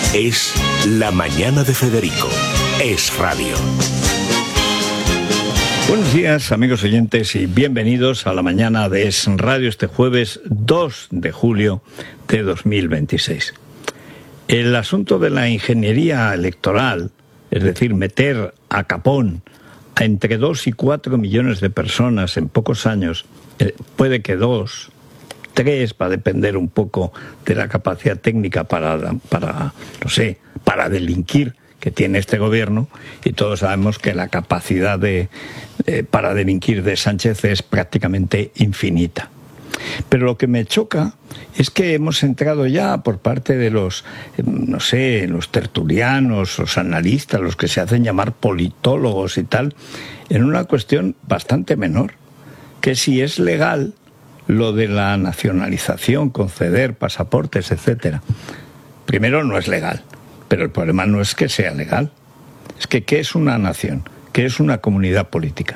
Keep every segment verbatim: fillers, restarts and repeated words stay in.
Es La Mañana de Federico. Es Radio. Buenos días, amigos oyentes, y bienvenidos a La Mañana de Es Radio este jueves dos de julio de dos mil veintiséis. El asunto de la ingeniería electoral, es decir, meter a capón a entre dos y cuatro millones de personas en pocos años, eh, puede que dos, tres, va a depender un poco de la capacidad técnica para, para, no sé, para delinquir que tiene este gobierno, y todos sabemos que la capacidad de, eh, para delinquir de Sánchez es prácticamente infinita. Pero lo que me choca es que hemos entrado ya por parte de los, no sé, los tertulianos, los analistas, los que se hacen llamar politólogos y tal, en una cuestión bastante menor, que si es legal lo de la nacionalización, conceder pasaportes, etcétera. Primero, no es legal, pero el problema no es que sea legal, es que ¿qué es una nación? ¿Qué es una comunidad política?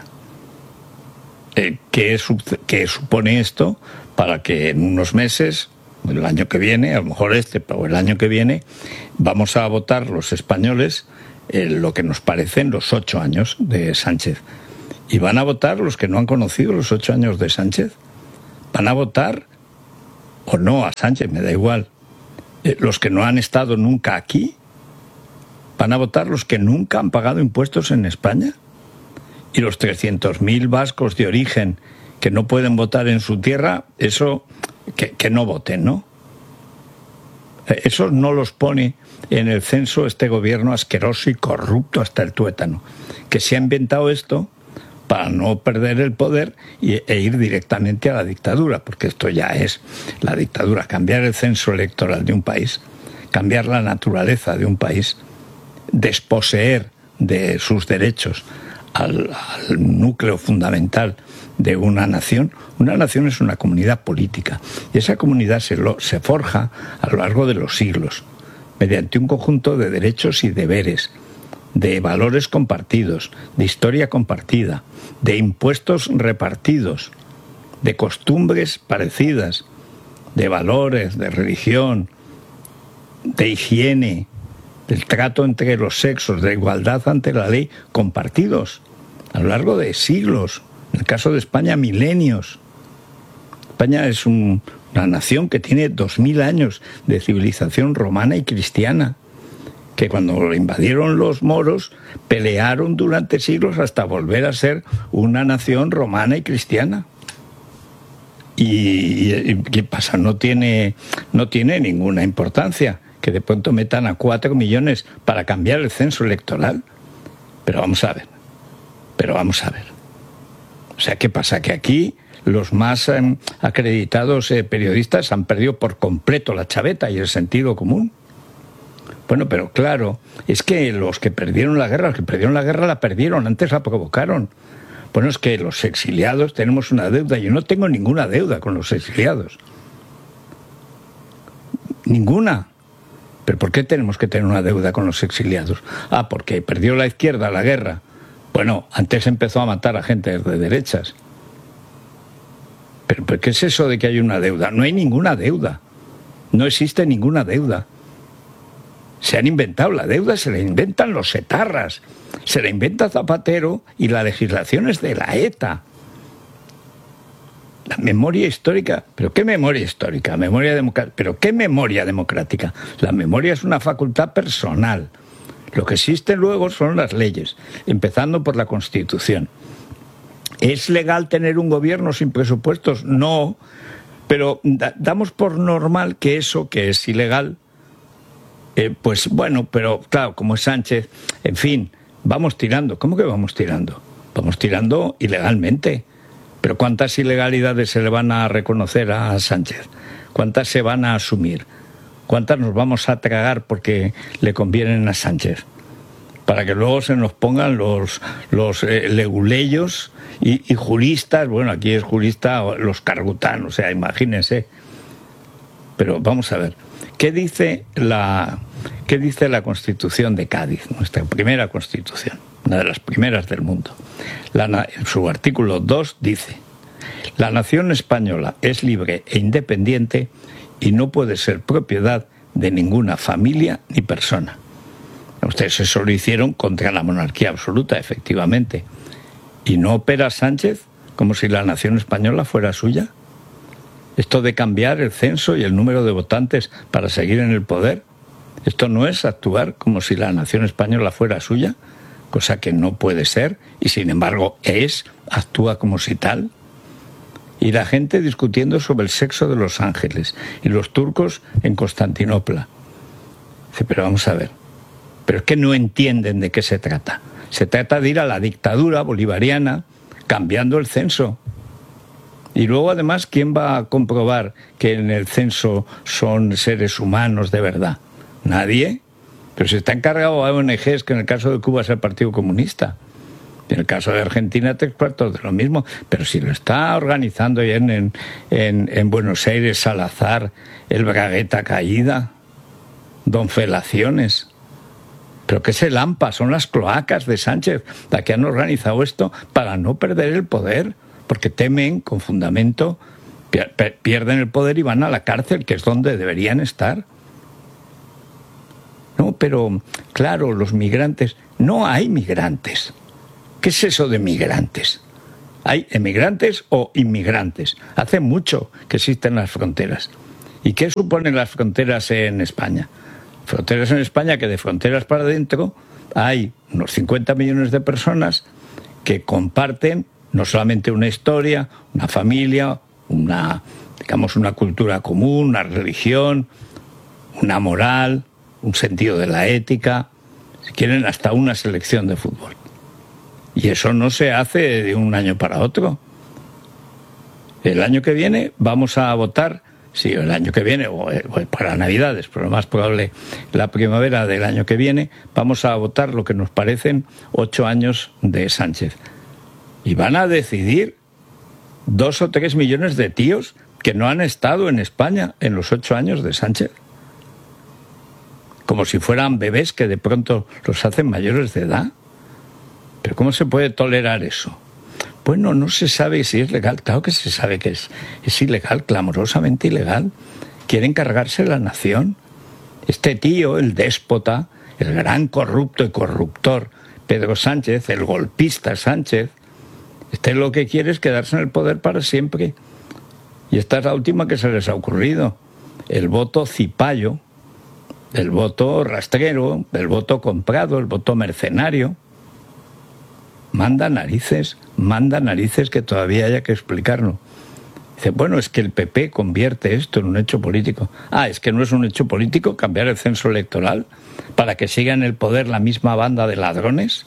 Eh, ¿qué, es, ¿Qué supone esto para que en unos meses, el año que viene, a lo mejor este, pero el año que viene, vamos a votar los españoles eh, lo que nos parecen los ocho años de Sánchez? ¿Y van a votar los que no han conocido los ocho años de Sánchez? ¿Van a votar o no a Sánchez? Me da igual. Eh, ¿Los que no han estado nunca aquí? ¿Van a votar los que nunca han pagado impuestos en España? Y los trescientos mil vascos de origen que no pueden votar en su tierra, eso, que, que no voten, ¿no? Eso no los pone en el censo este gobierno asqueroso y corrupto hasta el tuétano, que se ha inventado esto para no perder el poder y, e ir directamente a la dictadura, porque esto ya es la dictadura. Cambiar el censo electoral de un país, cambiar la naturaleza de un país, desposeer de sus derechos Al, al núcleo fundamental de una nación. Una nación es una comunidad política, y esa comunidad se, lo, se forja a lo largo de los siglos, mediante un conjunto de derechos y deberes, de valores compartidos, de historia compartida, de impuestos repartidos, de costumbres parecidas, de valores, de religión, de higiene, del trato entre los sexos, de igualdad ante la ley, compartidos a lo largo de siglos. En el caso de España, milenios. España es un, una nación que tiene dos mil años de civilización romana y cristiana, que cuando invadieron los moros pelearon durante siglos hasta volver a ser una nación romana y cristiana. ¿Y, y qué pasa? No tiene, no tiene ninguna importancia que de pronto metan a cuatro millones para cambiar el censo electoral. Pero vamos a ver, pero vamos a ver. O sea, ¿qué pasa? Que aquí los más eh, acreditados eh, periodistas han perdido por completo la chaveta y el sentido común. Bueno, pero claro, es que los que perdieron la guerra, los que perdieron la guerra la perdieron, antes la provocaron. Bueno, es que los exiliados tenemos una deuda. Yo no tengo ninguna deuda con los exiliados. Ninguna. ¿Pero por qué tenemos que tener una deuda con los exiliados? Ah, porque perdió la izquierda la guerra. Bueno, antes empezó a matar a gente de derechas. ¿Pero, pero qué es eso de que hay una deuda? No hay ninguna deuda. No existe ninguna deuda. Se han inventado la deuda, se la inventan los etarras. Se la inventa Zapatero y la legislación es de la ETA. La memoria histórica, ¿pero qué memoria histórica? Memoria democrática, ¿pero qué memoria democrática? La memoria es una facultad personal. Lo que existe luego son las leyes, empezando por la Constitución. ¿Es legal tener un gobierno sin presupuestos? No, pero da, damos por normal que eso, que es ilegal, eh, pues bueno, pero claro, como es Sánchez, en fin, vamos tirando. ¿Cómo que vamos tirando? Vamos tirando ilegalmente. Pero ¿cuántas ilegalidades se le van a reconocer a Sánchez? ¿Cuántas se van a asumir? ¿Cuántas nos vamos a tragar porque le convienen a Sánchez? Para que luego se nos pongan los, los eh, leguleyos y, y juristas, bueno, aquí es jurista los cargutanos, o sea, imagínense. Pero vamos a ver, ¿qué dice la, qué dice la Constitución de Cádiz, nuestra primera Constitución? Una de las primeras del mundo. La, en su artículo dos dice: la nación española es libre e independiente y no puede ser propiedad de ninguna familia ni persona. Ustedes eso lo hicieron contra la monarquía absoluta, efectivamente. ¿Y no opera Sánchez como si la nación española fuera suya? Esto de cambiar el censo y el número de votantes para seguir en el poder, ¿esto no es actuar como si la nación española fuera suya? Cosa que no puede ser, y sin embargo es, actúa como si tal. Y la gente discutiendo sobre el sexo de los ángeles, y los turcos en Constantinopla. Dice, pero vamos a ver, pero es que no entienden de qué se trata. Se trata de ir a la dictadura bolivariana cambiando el censo. Y luego, además, ¿quién va a comprobar que en el censo son seres humanos de verdad? Nadie. Pero se está encargado a O N Ges, que en el caso de Cuba es el Partido Comunista. En el caso de Argentina, tres cuartos de lo mismo. Pero si lo está organizando ya en, en, en Buenos Aires, Salazar, el Bragueta Caída, Don Felaciones. Pero ¿qué es el AMPA? Son las cloacas de Sánchez, las que han organizado esto para no perder el poder, porque temen, con fundamento, pierden el poder y van a la cárcel, que es donde deberían estar. No, pero, claro, los migrantes... No hay migrantes. ¿Qué es eso de migrantes? ¿Hay emigrantes o inmigrantes? Hace mucho que existen las fronteras. ¿Y qué suponen las fronteras en España? Fronteras en España que de fronteras para adentro hay unos cincuenta millones de personas que comparten no solamente una historia, una familia, una, digamos, una cultura común, una religión, una moral, un sentido de la ética, si quieren hasta una selección de fútbol. Y eso no se hace de un año para otro. El año que viene vamos a votar, sí, el año que viene, o para Navidades, pero lo más probable la primavera del año que viene, vamos a votar lo que nos parecen ocho años de Sánchez. Y van a decidir dos o tres millones de tíos que no han estado en España en los ocho años de Sánchez. Como si fueran bebés que de pronto los hacen mayores de edad. ¿Pero cómo se puede tolerar eso? Bueno, no se sabe si es legal. Claro que se sabe que es, es ilegal, clamorosamente ilegal. Quieren cargarse la nación. Este tío, el déspota, el gran corrupto y corruptor Pedro Sánchez, el golpista Sánchez, este lo que quiere es quedarse en el poder para siempre. Y esta es la última que se les ha ocurrido. El voto cipayo, el voto rastrero, el voto comprado, el voto mercenario. Manda narices, manda narices que todavía haya que explicarlo. Dice, bueno, es que el P P convierte esto en un hecho político. Ah, es que no es un hecho político cambiar el censo electoral para que siga en el poder la misma banda de ladrones.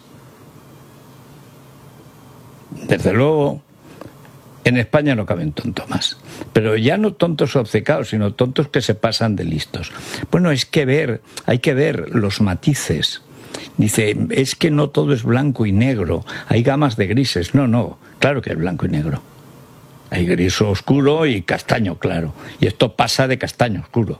Desde luego, en España no cabe un tonto más. Pero ya no tontos obcecados, sino tontos que se pasan de listos. Bueno, es que ver, hay que ver los matices. Dice, es que no todo es blanco y negro, hay gamas de grises. No, no, claro que es blanco y negro. Hay gris oscuro y castaño claro. Y esto pasa de castaño oscuro.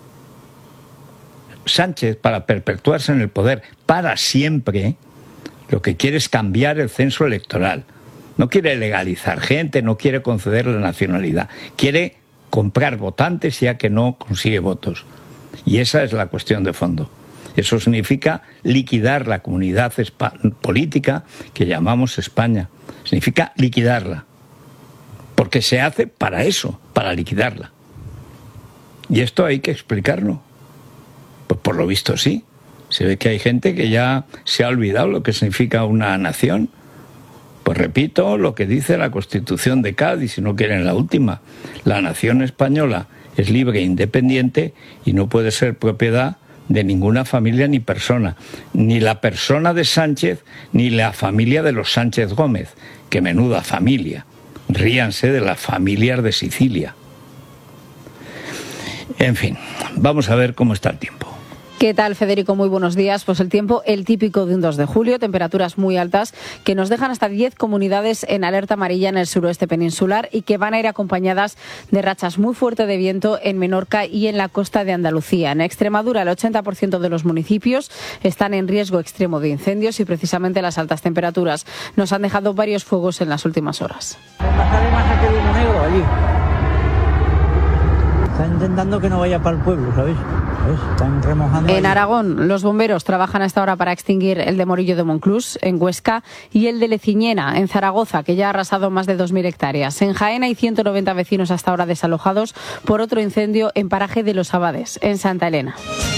Sánchez, para perpetuarse en el poder para siempre, lo que quiere es cambiar el censo electoral. No quiere legalizar gente, no quiere conceder la nacionalidad. Quiere comprar votantes ya que no consigue votos. Y esa es la cuestión de fondo. Eso significa liquidar la comunidad política que llamamos España. Significa liquidarla. Porque se hace para eso, para liquidarla. Y esto hay que explicarlo. Pues por lo visto sí. Se ve que hay gente que ya se ha olvidado lo que significa una nación. Pues repito lo que dice la Constitución de Cádiz, si no quieren la última. La nación española es libre e independiente y no puede ser propiedad de ninguna familia ni persona. Ni la persona de Sánchez, ni la familia de los Sánchez Gómez. Que menuda familia. Ríanse de las familias de Sicilia. En fin, vamos a ver cómo está el tiempo. ¿Qué tal, Federico? Muy buenos días. Pues el tiempo, el típico de un dos de julio, temperaturas muy altas que nos dejan hasta diez comunidades en alerta amarilla en el suroeste peninsular y que van a ir acompañadas de rachas muy fuertes de viento en Menorca y en la costa de Andalucía. En Extremadura, el ochenta por ciento de los municipios están en riesgo extremo de incendios y precisamente las altas temperaturas nos han dejado varios fuegos en las últimas horas. Embajada de Humo Negro allí. Está intentando que no vaya para el pueblo, ¿sabéis? Están remojando. En Aragón, los bomberos trabajan a esta hora para extinguir el de Morillo de Monclús, en Huesca, y el de Leciñena, en Zaragoza, que ya ha arrasado más de dos mil hectáreas. En Jaén hay ciento noventa vecinos hasta ahora desalojados por otro incendio en paraje de Los Abades, en Santa Elena.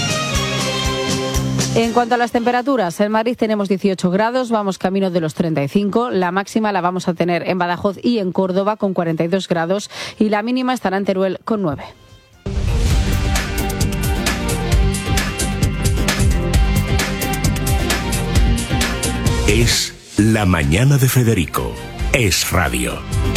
En cuanto a las temperaturas, en Madrid tenemos dieciocho grados, vamos camino de los treinta y cinco. La máxima la vamos a tener en Badajoz y en Córdoba con cuarenta y dos grados y la mínima estará en Teruel con nueve. Es La Mañana de Federico. Es radio.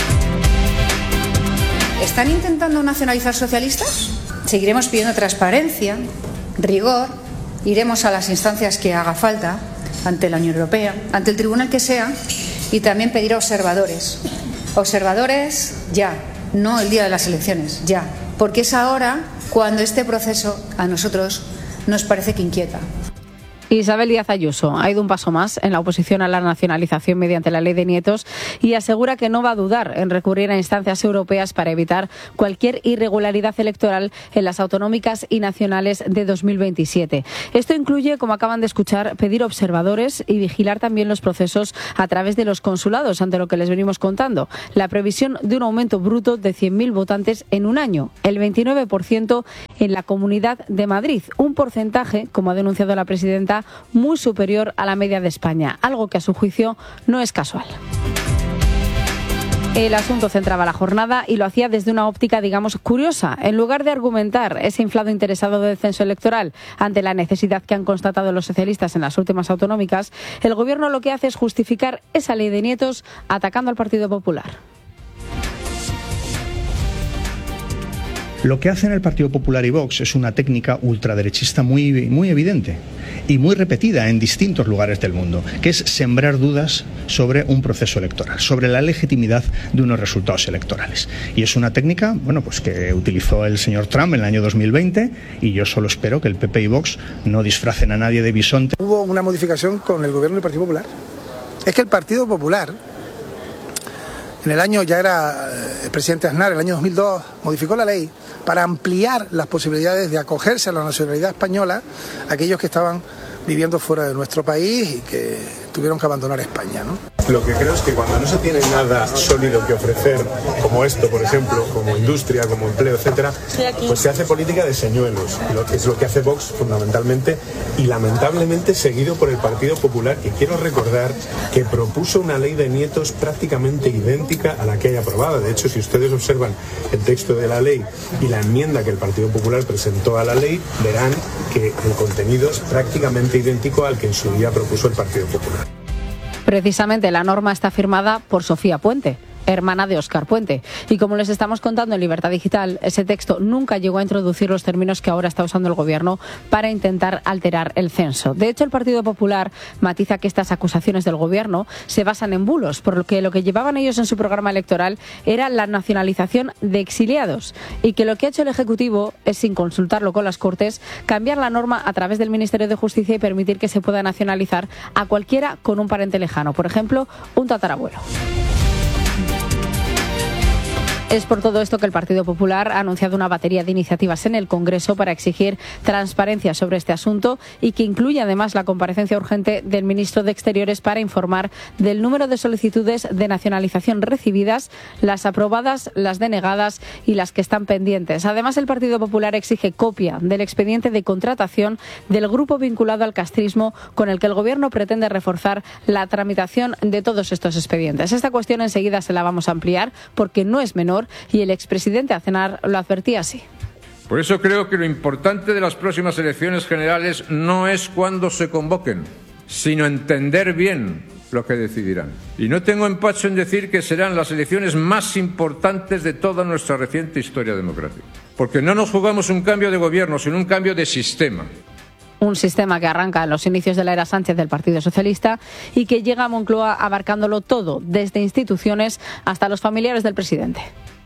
¿Están intentando nacionalizar socialistas? Seguiremos pidiendo transparencia, rigor, iremos a las instancias que haga falta, ante la Unión Europea, ante el tribunal que sea, y también pedir a observadores. Observadores ya, no el día de las elecciones, ya. Porque es ahora cuando este proceso a nosotros nos parece que inquieta. Isabel Díaz Ayuso ha ido un paso más en la oposición a la nacionalización mediante la ley de nietos y asegura que no va a dudar en recurrir a instancias europeas para evitar cualquier irregularidad electoral en las autonómicas y nacionales de dos mil veintisiete. Esto incluye, como acaban de escuchar, pedir observadores y vigilar también los procesos a través de los consulados, ante lo que les venimos contando. La previsión de un aumento bruto de cien mil votantes en un año, el veintinueve por ciento en la Comunidad de Madrid, un porcentaje, como ha denunciado la presidenta, muy superior a la media de España, algo que a su juicio no es casual. El asunto centraba la jornada y lo hacía desde una óptica, digamos, curiosa. En lugar de argumentar ese inflado interesado del censo electoral ante la necesidad que han constatado los socialistas en las últimas autonómicas, el Gobierno lo que hace es justificar esa ley de nietos atacando al Partido Popular. Lo que hacen el Partido Popular y Vox es una técnica ultraderechista muy, muy evidente y muy repetida en distintos lugares del mundo, que es sembrar dudas sobre un proceso electoral, sobre la legitimidad de unos resultados electorales. Y es una técnica, bueno, pues que utilizó el señor Trump en el año dos mil veinte, y yo solo espero que el P P y Vox no disfracen a nadie de bisonte. Hubo una modificación con el gobierno del Partido Popular. Es que el Partido Popular, en el año, ya era el presidente Aznar, el año dos mil dos, modificó la ley para ampliar las posibilidades de acogerse a la nacionalidad española a aquellos que estaban viviendo fuera de nuestro país y que tuvieron que abandonar España, ¿no? Lo que creo es que cuando no se tiene nada sólido que ofrecer, como esto, por ejemplo, como industria, como empleo, etcétera, pues se hace política de señuelos, lo que es lo que hace Vox fundamentalmente y lamentablemente seguido por el Partido Popular, que quiero recordar que propuso una ley de nietos prácticamente idéntica a la que hay aprobada. De hecho, si ustedes observan el texto de la ley y la enmienda que el Partido Popular presentó a la ley, verán que el contenido es prácticamente idéntico al que en su día propuso el Partido Popular. Precisamente la norma está firmada por Sofía Puente, hermana de Óscar Puente. Y como les estamos contando en Libertad Digital, ese texto nunca llegó a introducir los términos que ahora está usando el Gobierno para intentar alterar el censo. De hecho, el Partido Popular matiza que estas acusaciones del Gobierno se basan en bulos, por lo que lo que llevaban ellos en su programa electoral era la nacionalización de exiliados, y que lo que ha hecho el Ejecutivo es, sin consultarlo con las Cortes, cambiar la norma a través del Ministerio de Justicia y permitir que se pueda nacionalizar a cualquiera con un pariente lejano, por ejemplo, un tatarabuelo. Es por todo esto que el Partido Popular ha anunciado una batería de iniciativas en el Congreso para exigir transparencia sobre este asunto y que incluye además la comparecencia urgente del ministro de Exteriores para informar del número de solicitudes de nacionalización recibidas, las aprobadas, las denegadas y las que están pendientes. Además, el Partido Popular exige copia del expediente de contratación del grupo vinculado al castrismo con el que el Gobierno pretende reforzar la tramitación de todos estos expedientes. Esta cuestión enseguida se la vamos a ampliar porque no es menor, y el expresidente Aznar lo advertía así. Por eso creo que lo importante de las próximas elecciones generales no es cuándo se convoquen, sino entender bien lo que decidirán. Y no tengo empacho en decir que serán las elecciones más importantes de toda nuestra reciente historia democrática. Porque no nos jugamos un cambio de gobierno, sino un cambio de sistema. Un sistema que arranca en los inicios de la era Sánchez del Partido Socialista y que llega a Moncloa abarcándolo todo, desde instituciones hasta los familiares del presidente.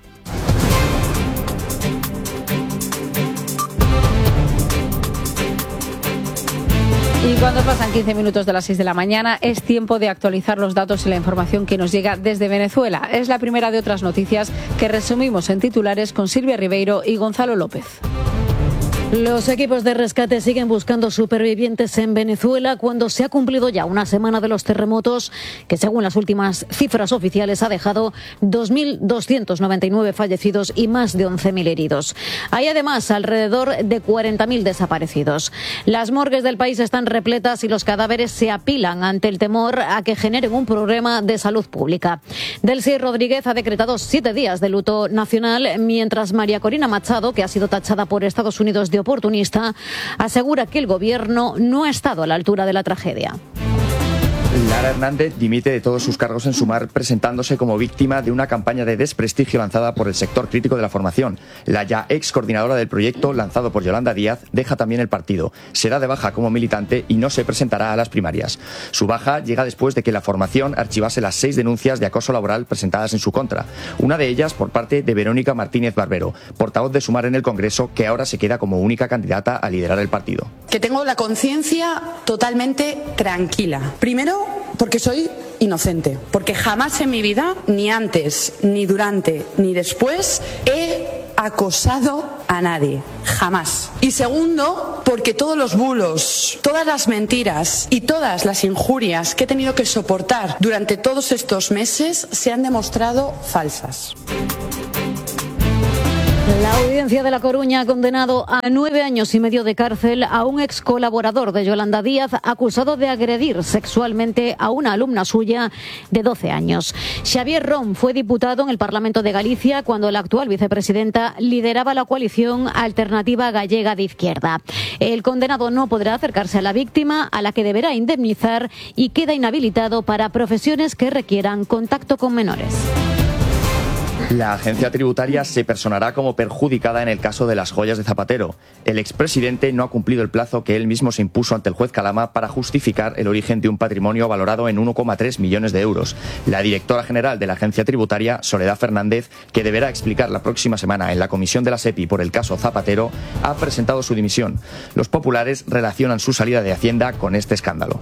Y cuando pasan quince minutos de las seis de la mañana, es tiempo de actualizar los datos y la información que nos llega desde Venezuela. Es la primera de otras noticias que resumimos en titulares con Silvia Ribeiro y Gonzalo López. Los equipos de rescate siguen buscando supervivientes en Venezuela cuando se ha cumplido ya una semana de los terremotos que, según las últimas cifras oficiales, ha dejado dos mil doscientos noventa y nueve fallecidos y más de once mil heridos. Hay además alrededor de cuarenta mil desaparecidos. Las morgues del país están repletas y los cadáveres se apilan ante el temor a que generen un problema de salud pública. Delcy Rodríguez ha decretado siete días de luto nacional, mientras María Corina Machado, que ha sido tachada por Estados Unidos de oportunista, asegura que el gobierno no ha estado a la altura de la tragedia. Lara Hernández dimite de todos sus cargos en Sumar, presentándose como víctima de una campaña de desprestigio lanzada por el sector crítico de la formación. La ya ex coordinadora del proyecto, lanzado por Yolanda Díaz, deja también el partido. Será de baja como militante y no se presentará a las primarias. Su baja llega después de que la formación archivase las seis denuncias de acoso laboral presentadas en su contra. Una de ellas por parte de Verónica Martínez Barbero, portavoz de Sumar en el Congreso, que ahora se queda como única candidata a liderar el partido. Que tengo la conciencia totalmente tranquila. Primero, porque soy inocente, porque jamás en mi vida, ni antes, ni durante, ni después, he acosado a nadie, jamás. Y segundo, porque todos los bulos, todas las mentiras y todas las injurias que he tenido que soportar durante todos estos meses se han demostrado falsas. La Audiencia de La Coruña ha condenado a nueve años y medio de cárcel a un ex colaborador de Yolanda Díaz acusado de agredir sexualmente a una alumna suya de doce años. Xavier Rom fue diputado en el Parlamento de Galicia cuando la actual vicepresidenta lideraba la coalición Alternativa Gallega de Izquierda. El condenado no podrá acercarse a la víctima, a la que deberá indemnizar, y queda inhabilitado para profesiones que requieran contacto con menores. La agencia tributaria se personará como perjudicada en el caso de las joyas de Zapatero. El expresidente no ha cumplido el plazo que él mismo se impuso ante el juez Calama para justificar el origen de un patrimonio valorado en uno coma tres millones de euros. La directora general de la agencia tributaria, Soledad Fernández, que deberá explicar la próxima semana en la comisión de la SEPI por el caso Zapatero, ha presentado su dimisión. Los populares relacionan su salida de Hacienda con este escándalo.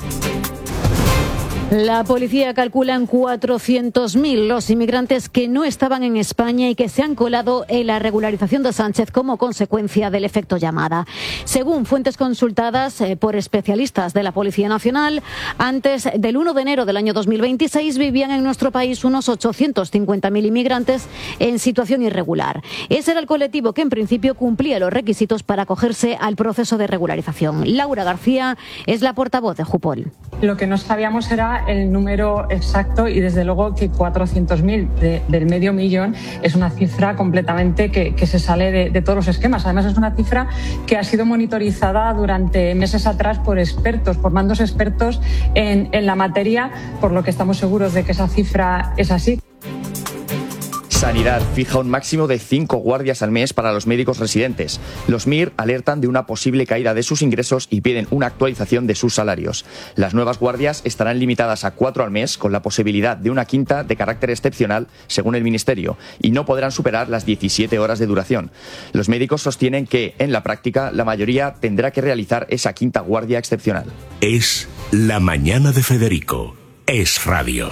La policía calcula en cuatrocientos mil los inmigrantes que no estaban en España y que se han colado en la regularización de Sánchez como consecuencia del efecto llamada. Según fuentes consultadas eh, por especialistas de la Policía Nacional, antes del uno de enero del año dos mil veintiséis vivían en nuestro país unos ochocientos cincuenta mil inmigrantes en situación irregular. Ese era el colectivo que en principio cumplía los requisitos para acogerse al proceso de regularización. Laura García es la portavoz de Jupol. Lo que no sabíamos era el número exacto y desde luego que cuatrocientos mil de, del medio millón es una cifra completamente que, que se sale de, de todos los esquemas. Además es una cifra que ha sido monitorizada durante meses atrás por expertos, por mandos expertos en, en la materia, por lo que estamos seguros de que esa cifra es así. Sanidad fija un máximo de cinco guardias al mes para los médicos residentes. Los M I R alertan de una posible caída de sus ingresos y piden una actualización de sus salarios. Las nuevas guardias estarán limitadas a cuatro al mes, con la posibilidad de una quinta de carácter excepcional, según el Ministerio, y no podrán superar las diecisiete horas de duración. Los médicos sostienen que, en la práctica, la mayoría tendrá que realizar esa quinta guardia excepcional. Es La Mañana de Federico. Es Radio.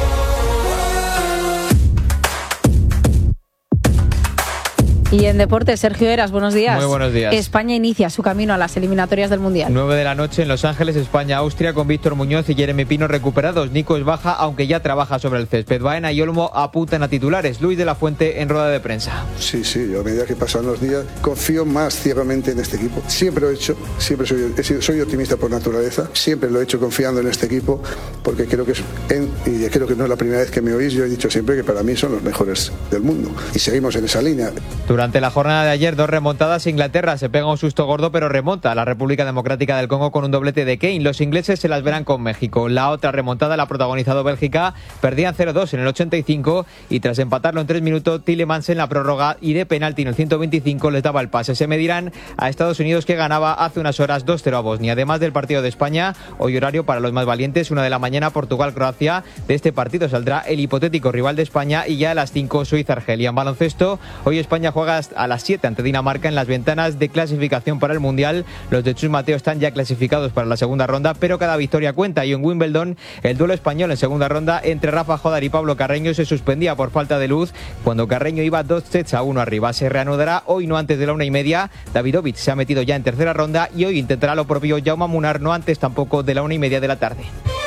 Y en deportes, Sergio Eras, buenos días. Muy buenos días. España inicia su camino a las eliminatorias del Mundial. nueve de la noche en Los Ángeles, España-Austria, con Víctor Muñoz y Jeremy Pino recuperados. Nico es baja, aunque ya trabaja sobre el césped. Baena y Olmo apuntan a titulares. Luis de la Fuente en rueda de prensa. Sí, sí, yo a medida que pasan los días confío más ciegamente en este equipo. Siempre lo he hecho, siempre soy, he sido, soy optimista por naturaleza. Siempre lo he hecho confiando en este equipo, porque creo que es, en, y creo que no es la primera vez que me oís, yo he dicho siempre que para mí son los mejores del mundo. Y seguimos en esa línea. Durante la jornada de ayer, dos remontadas. Inglaterra se pega un susto gordo, pero remonta a la República Democrática del Congo con un doblete de Kane. Los ingleses se las verán con México. La otra remontada la ha protagonizado Bélgica. Perdían cero dos en el ochenta y cinco y tras empatarlo en tres minutos, Tielemans en la prórroga y de penalti en el ciento veinticinco les daba el pase. Se medirán a Estados Unidos, que ganaba hace unas horas dos cero a Bosnia. Además del partido de España, hoy horario para los más valientes, una de la mañana, Portugal-Croacia. De este partido saldrá el hipotético rival de España y ya a las cinco Suiza-Argelia. En baloncesto, hoy España juega juega a las siete ante Dinamarca en las ventanas de clasificación para el Mundial. Los de Chus Mateo están ya clasificados para la segunda ronda, pero cada victoria cuenta. Y en Wimbledon, el duelo español en segunda ronda entre Rafa Jodar y Pablo Carreño se suspendía por falta de luz cuando Carreño iba dos sets a uno arriba. Se reanudará hoy no antes de la una y media. Davidovich se ha metido ya en tercera ronda y hoy intentará lo propio Jaume Munar, no antes tampoco de la una y media de la tarde.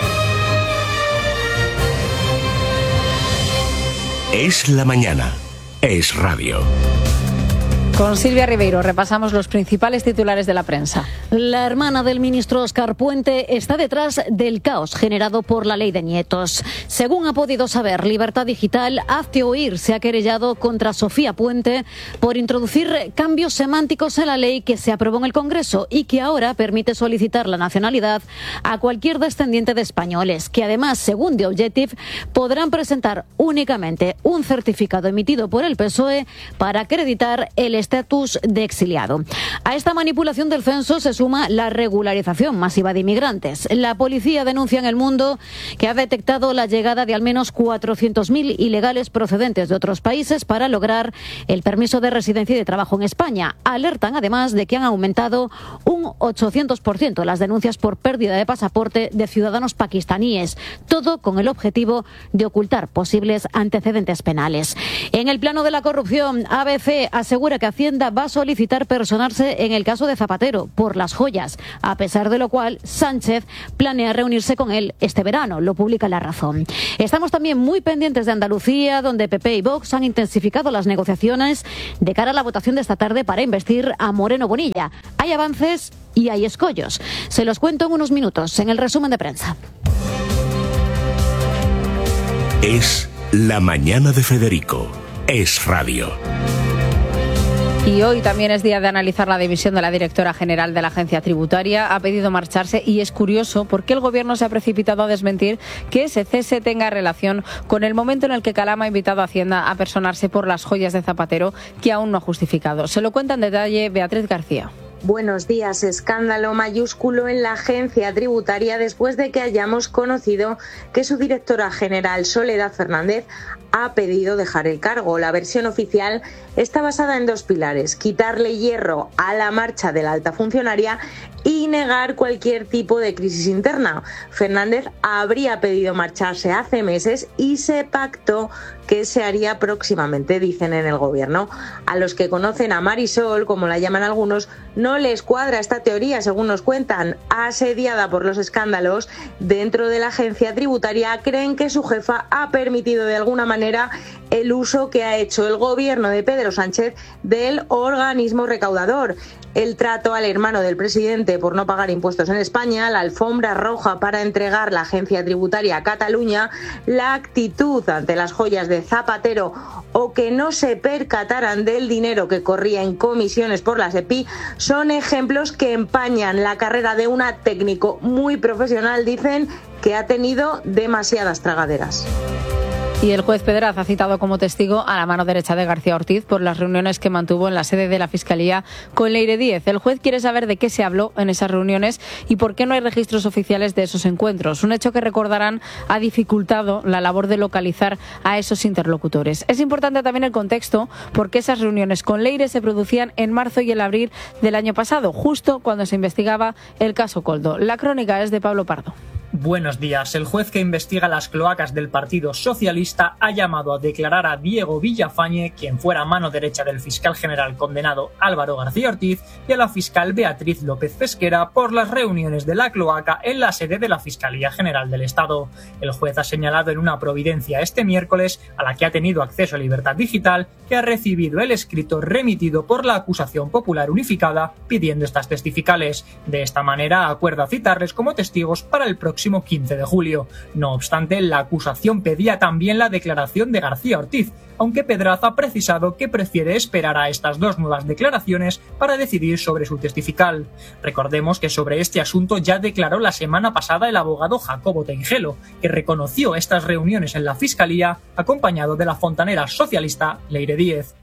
Es la mañana. Es radio. Con Silvia Ribeiro repasamos los principales titulares de la prensa. La hermana del ministro Óscar Puente está detrás del caos generado por la ley de nietos. Según ha podido saber Libertad Digital, Hazte Oír se ha querellado contra Sofía Puente por introducir cambios semánticos en la ley que se aprobó en el Congreso y que ahora permite solicitar la nacionalidad a cualquier descendiente de españoles, que además, según The Objective, podrán presentar únicamente un certificado emitido por el P S O E para acreditar el estatus de exiliado. A esta manipulación del censo se suma la regularización masiva de inmigrantes. La policía denuncia en El Mundo que ha detectado la llegada de al menos cuatrocientos mil ilegales procedentes de otros países para lograr el permiso de residencia y de trabajo en España. Alertan además de que han aumentado un ochocientos por ciento las denuncias por pérdida de pasaporte de ciudadanos pakistaníes, todo con el objetivo de ocultar posibles antecedentes penales. En el plano de la corrupción, A B C asegura que Hacienda va a solicitar personarse en el caso de Zapatero por las joyas, a pesar de lo cual Sánchez planea reunirse con él este verano, lo publica La Razón. Estamos también muy pendientes de Andalucía, donde P P y Vox han intensificado las negociaciones de cara a la votación de esta tarde para investir a Moreno Bonilla. Hay avances y hay escollos. Se los cuento en unos minutos en el resumen de prensa. Es la mañana de Federico. Es radio. Y hoy también es día de analizar la dimisión de la directora general de la Agencia Tributaria. Ha pedido marcharse y es curioso porque el Gobierno se ha precipitado a desmentir que ese cese tenga relación con el momento en el que Calama ha invitado a Hacienda a personarse por las joyas de Zapatero, que aún no ha justificado. Se lo cuenta en detalle Beatriz García. Buenos días. Escándalo mayúsculo en la Agencia Tributaria después de que hayamos conocido que su directora general, Soledad Fernández, ha pedido dejar el cargo. La versión oficial está basada en dos pilares: quitarle hierro a la marcha de la alta funcionaria y negar cualquier tipo de crisis interna. Fernández habría pedido marcharse hace meses y se pactó que se haría próximamente, dicen en el Gobierno. A los que conocen a Marisol, como la llaman algunos, no les cuadra esta teoría, según nos cuentan. Asediada por los escándalos dentro de la Agencia Tributaria, creen que su jefa ha permitido de alguna manera el uso que ha hecho el Gobierno de Pedro Sánchez del organismo recaudador. El trato al hermano del presidente por no pagar impuestos en España, la alfombra roja para entregar la Agencia Tributaria a Cataluña, la actitud ante las joyas de Zapatero o que no se percataran del dinero que corría en comisiones por la SEPI son ejemplos que empañan la carrera de una técnico muy profesional, dicen, que ha tenido demasiadas tragaderas. Y el juez Pedraz ha citado como testigo a la mano derecha de García Ortiz por las reuniones que mantuvo en la sede de la Fiscalía con Leire Díez. El juez quiere saber de qué se habló en esas reuniones y por qué no hay registros oficiales de esos encuentros. Un hecho que, recordarán, ha dificultado la labor de localizar a esos interlocutores. Es importante también el contexto, porque esas reuniones con Leire se producían en marzo y en abril del año pasado, justo cuando se investigaba el caso Koldo. La crónica es de Pablo Pardo. Buenos días. El juez que investiga las cloacas del Partido Socialista ha llamado a declarar a Diego Villafañe, quien fuera mano derecha del fiscal general condenado Álvaro García Ortiz, y a la fiscal Beatriz López Pesquera por las reuniones de la cloaca en la sede de la Fiscalía General del Estado. El juez ha señalado en una providencia este miércoles, a la que ha tenido acceso a Libertad Digital, que ha recibido el escrito remitido por la acusación popular unificada pidiendo estas testificales. De esta manera acuerda citarles como testigos para el próximo quince de julio. No obstante, la acusación pedía también la declaración de García Ortiz, aunque Pedraz ha precisado que prefiere esperar a estas dos nuevas declaraciones para decidir sobre su testifical. Recordemos que sobre este asunto ya declaró la semana pasada el abogado Jacobo Teijelo, que reconoció estas reuniones en la Fiscalía acompañado de la fontanera socialista Leire Díez.